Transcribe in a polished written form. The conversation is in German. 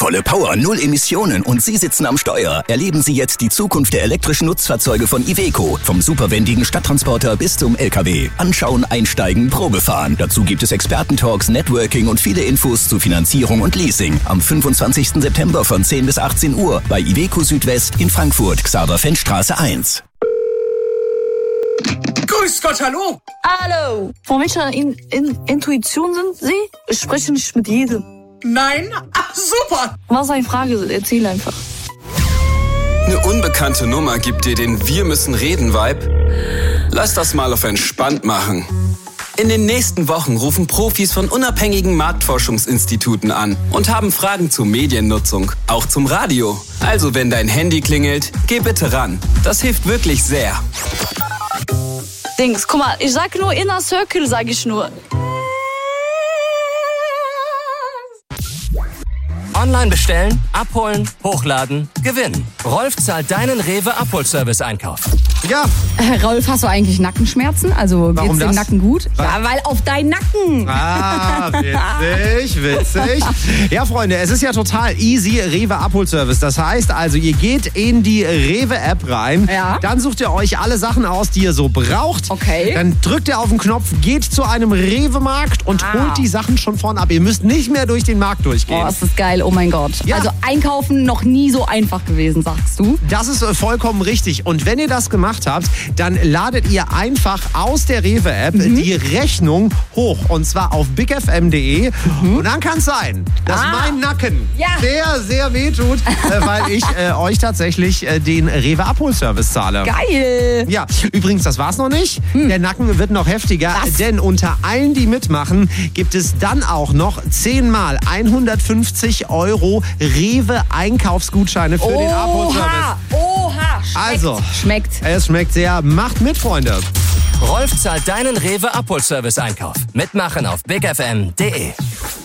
Volle Power, 0 Emissionen und Sie sitzen am Steuer. Erleben Sie jetzt die Zukunft der elektrischen Nutzfahrzeuge von Iveco. Vom superwendigen Stadttransporter bis zum LKW. Anschauen, einsteigen, Probefahren. Dazu gibt es Expertentalks, Networking und viele Infos zu Finanzierung und Leasing. Am 25. September von 10 bis 18 Uhr bei Iveco Südwest in Frankfurt, Xaver-Fenstraße 1. Grüß Gott, hallo! Hallo! Von welcher Intuition sind Sie? Ich spreche nicht mit jedem. Nein? Ach, super! Was ist eine Frage? Erzähl einfach. Eine unbekannte Nummer gibt dir den Wir-müssen-reden-Vibe? Lass das mal auf entspannt machen. In den nächsten Wochen rufen Profis von unabhängigen Marktforschungsinstituten an und haben Fragen zur Mediennutzung, auch zum Radio. Also wenn dein Handy klingelt, geh bitte ran. Das hilft wirklich sehr. Dings, guck mal, ich sag nur Inner Circle, sag ich nur. Online bestellen, abholen, hochladen, gewinnen. Rolf zahlt deinen Rewe-Abholservice-Einkauf. Ja. Rolf, hast du eigentlich Nackenschmerzen? Also geht's dem Nacken gut? Ja, weil auf deinen Nacken. Ah, witzig. Ja, Freunde, es ist ja total easy, Rewe-Abholservice. Das heißt also, ihr geht in die Rewe-App rein, dann sucht ihr euch alle Sachen aus, die ihr so braucht. Okay. Dann drückt ihr auf den Knopf, geht zu einem Rewe-Markt und holt die Sachen schon vorn ab. Ihr müsst nicht mehr durch den Markt durchgehen. Oh, ist das geil. Oh mein Gott. Ja. Also einkaufen noch nie so einfach gewesen, sagst du? Das ist vollkommen richtig. Und wenn ihr das gemacht habt, dann ladet ihr einfach aus der Rewe-App die Rechnung hoch. Und zwar auf bigfm.de. Und dann kann es sein, dass mein Nacken sehr, sehr wehtut, weil ich euch tatsächlich den Rewe-Abholservice zahle. Geil. Ja, übrigens, das war's noch nicht. Der Nacken wird noch heftiger, denn unter allen, die mitmachen, gibt es dann auch noch 10 mal 150 € Rewe-Einkaufsgutscheine für den Abholservice. Oha, schmeckt. Es schmeckt sehr. Macht mit, Freunde. Rolf zahlt deinen Rewe-Abholservice-Einkauf. Mitmachen auf bigfm.de.